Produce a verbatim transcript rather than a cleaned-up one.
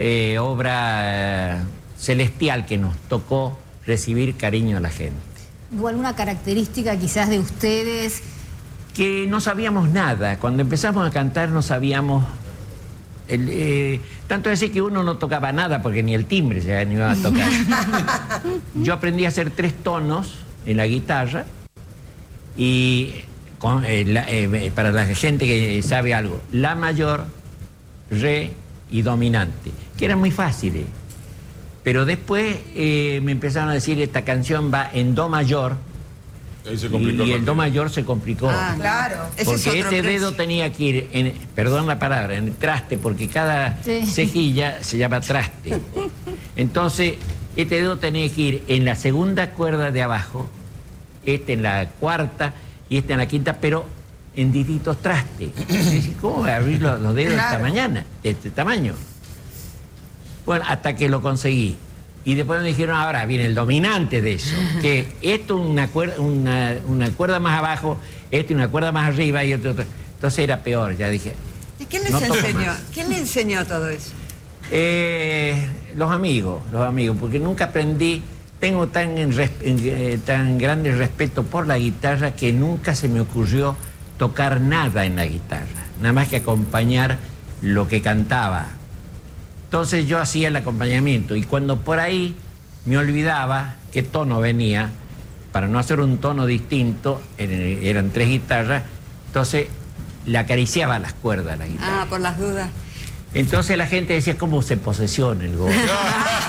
eh, obra eh, celestial que nos tocó recibir cariño a la gente. ¿Hubo alguna característica quizás de ustedes? Que no sabíamos nada. Cuando empezamos a cantar no sabíamos... El, eh, tanto decir que uno no tocaba nada porque ni el timbre se ni iba a tocar. Yo aprendí a hacer tres tonos en la guitarra y con, eh, la, eh, para la gente que sabe algo, la mayor, re y dominante, que eran muy fáciles. Pero después eh, me empezaron a decir esta canción va en do mayor. Ahí se complicó. Y el do mayor se complicó. Ah, claro. Porque Ese es otro este dedo precio. tenía que ir, en, perdón la palabra, en el traste, porque cada Sí. cejilla se llama traste. Entonces, este dedo tenía que ir en la segunda cuerda de abajo, este en la cuarta y este en la quinta, pero en distintos trastes. ¿Cómo voy a abrir los, los dedos de esta Claro. mañana, de este tamaño? Bueno, hasta que lo conseguí. Y después me dijeron, ahora viene el dominante de eso, que esto una cuerda, una, una cuerda más abajo, esto una cuerda más arriba y otro, otro. Entonces era peor, ya dije. ¿Y quién les no toco enseñó? más. ¿Quién le enseñó todo eso? Eh, los amigos, los amigos, porque nunca aprendí, tengo tan, en res- en, eh, tan grande respeto por la guitarra que nunca se me ocurrió tocar nada en la guitarra, nada más que acompañar lo que cantaba. Entonces yo hacía el acompañamiento y cuando por ahí me olvidaba qué tono venía, para no hacer un tono distinto, en- eran tres guitarras, entonces le acariciaba las cuerdas a la guitarra. Ah, por las dudas. Entonces la gente decía, ¿cómo se posesiona el gordo?